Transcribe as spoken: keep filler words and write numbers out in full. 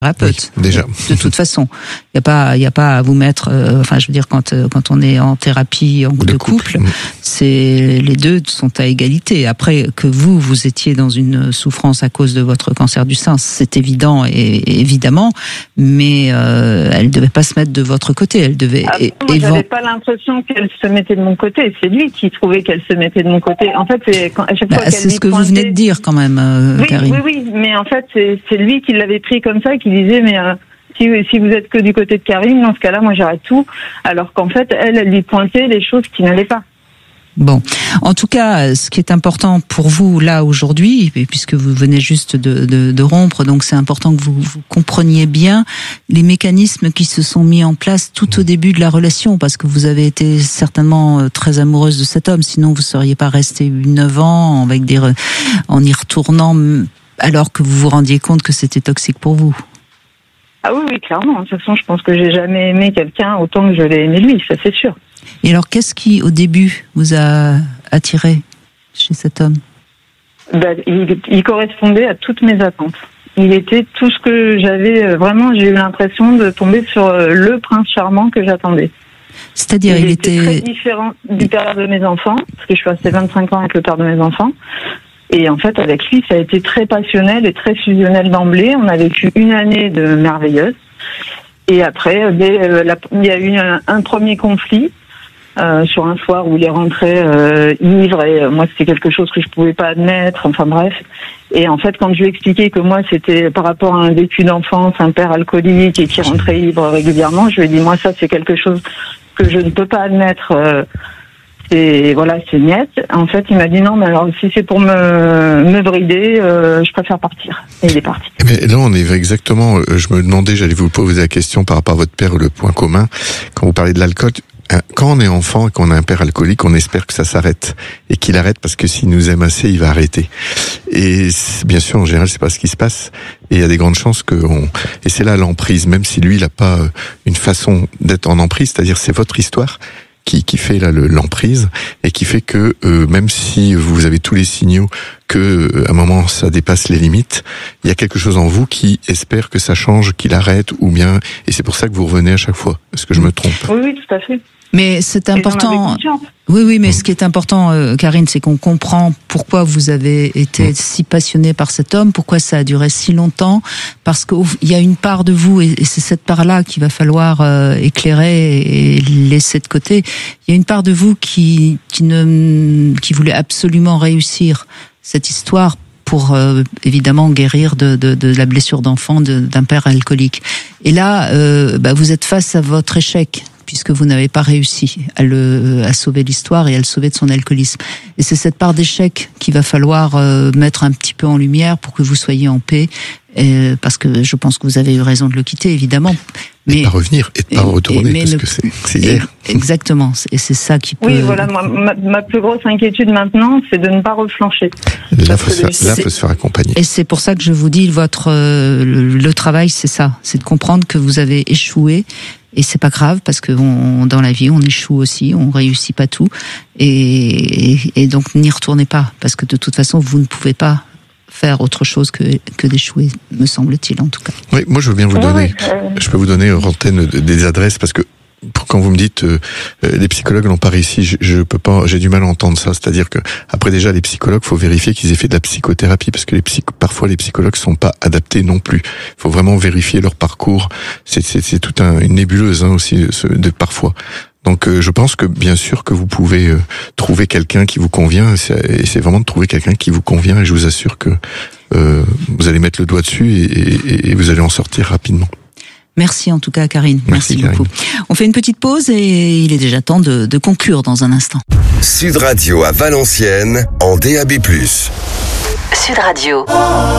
thérapeute. Oui, déjà. De toute façon, il y a pas, il y a pas à vous mettre. Euh, enfin, je veux dire, quand quand on est en thérapie en de, de couple, couple c'est les deux sont à égalité. Après que vous vous étiez dans une souffrance à cause de votre cancer du sein, c'est évident et, et évidemment, mais euh, elle devait pas se mettre de votre côté. Elle devait. Ah, et, moi, et j'avais pas l'impression qu'elle se mettait de mon côté. C'est lui qui trouvait qu'elle se mettait de mon côté. En fait, c'est quand, à chaque bah, fois qu'elle c'est ce que pointait... vous venez de dire quand même, euh, oui, Karine. Oui, oui, mais en fait, c'est, c'est lui qui l'avait pris comme ça, qui disait mais. Euh, Si, si vous êtes que du côté de Karine, dans ce cas-là, moi j'arrête tout. Alors qu'en fait, elle, elle lui pointait les choses qui n'allaient pas. Bon, en tout cas, ce qui est important pour vous là aujourd'hui, puisque vous venez juste de, de, de rompre, donc c'est important que vous, vous compreniez bien les mécanismes qui se sont mis en place tout au début de la relation, parce que vous avez été certainement très amoureuse de cet homme, sinon vous seriez pas restée neuf ans avec des, en y retournant, alors que vous vous rendiez compte que c'était toxique pour vous. Ah oui, oui, clairement. De toute façon, je pense que j'ai jamais aimé quelqu'un autant que je l'ai aimé lui, ça c'est sûr. Et alors, qu'est-ce qui, au début, vous a attiré chez cet homme ? Ben, il, il correspondait à toutes mes attentes. Il était tout ce que j'avais, vraiment, j'ai eu l'impression de tomber sur le prince charmant que j'attendais. C'est-à-dire, il, il était... était très différent du père de mes enfants, parce que je suis restée vingt-cinq ans avec le père de mes enfants. Et en fait, avec lui, ça a été très passionnel et très fusionnel d'emblée. On a vécu une année de merveilleuse. Et après, dès, euh, la, il y a eu un, un premier conflit euh, sur un soir où il est rentré euh, ivre. Et euh, moi, c'était quelque chose que je pouvais pas admettre. Enfin bref. Et en fait, quand je lui ai expliqué que moi, c'était par rapport à un vécu d'enfance, un père alcoolique et qui rentrait ivre régulièrement, je lui ai dit, moi, ça, c'est quelque chose que je ne peux pas admettre. Euh, Et voilà, c'est net. En fait, il m'a dit non, mais alors si c'est pour me, me brider, euh, je préfère partir. Et il est parti. Mais là, on est exactement. Je me demandais, j'allais vous poser la question par rapport à votre père, le point commun. Quand vous parlez de l'alcool, quand on est enfant et qu'on a un père alcoolique, on espère que ça s'arrête et qu'il arrête parce que s'il nous aime assez, il va arrêter. Et bien sûr, en général, c'est pas ce qui se passe. Et il y a des grandes chances que on. Et c'est là l'emprise, même si lui, il a pas une façon d'être en emprise, c'est-à-dire c'est votre histoire. Qui, qui fait là le, l'emprise et qui fait que euh, même si vous avez tous les signaux que euh, à un moment ça dépasse les limites, il y a quelque chose en vous qui espère que ça change, qu'il arrête ou bien et c'est pour ça que vous revenez à chaque fois. Est-ce que je me trompe ? Oui, oui, tout à fait. Mais c'est important. Oui, oui, mais mmh. ce qui est important, euh, Karine, c'est qu'on comprend pourquoi vous avez été mmh. si passionnée par cet homme, pourquoi ça a duré si longtemps, parce qu'il y a une part de vous, et, et c'est cette part-là qu'il va falloir euh, éclairer et laisser de côté. Il y a une part de vous qui, qui ne, qui voulait absolument réussir cette histoire pour euh, évidemment guérir de, de, de la blessure d'enfant de, d'un père alcoolique. Et là, euh, bah, vous êtes face à votre échec, puisque vous n'avez pas réussi à, le, à sauver l'histoire et à le sauver de son alcoolisme. Et c'est cette part d'échec qu'il va falloir euh, mettre un petit peu en lumière pour que vous soyez en paix, et, parce que je pense que vous avez eu raison de le quitter, évidemment. Mais, mais de pas revenir et de pas retourner, parce ne, que c'est, c'est hier. Exactement, et c'est ça qui peut... Oui, voilà, ma, ma, ma plus grosse inquiétude maintenant, c'est de ne pas reflancher. Là, faut se, là, faut se faire accompagner. Et c'est pour ça que je vous dis, votre euh, le, le travail, c'est ça, c'est de comprendre que vous avez échoué. Et c'est pas grave parce que on, dans la vie on échoue aussi, on réussit pas tout, et, et, et donc n'y retournez pas parce que de toute façon vous ne pouvez pas faire autre chose que que d'échouer, me semble-t-il en tout cas. Oui, moi je veux bien vous donner, je peux vous donner en antenne des adresses parce que quand vous me dites euh, les psychologues n'ont pas réussi, je, je peux pas, j'ai du mal à entendre ça. C'est-à-dire que après déjà les psychologues, faut vérifier qu'ils aient fait de la psychothérapie parce que les psy, parfois les psychologues sont pas adaptés non plus. Il faut vraiment vérifier leur parcours. C'est c'est, c'est toute un, une nébuleuse hein, aussi ce, de parfois. Donc euh, je pense que bien sûr que vous pouvez euh, trouver quelqu'un qui vous convient. Et c'est, et c'est vraiment de trouver quelqu'un qui vous convient. Et je vous assure que euh, vous allez mettre le doigt dessus et, et, et vous allez en sortir rapidement. Merci en tout cas, Karine. Merci, Merci beaucoup. Karine. On fait une petite pause et il est déjà temps de, de conclure dans un instant. Sud Radio à Valenciennes en D A B plus. Sud Radio.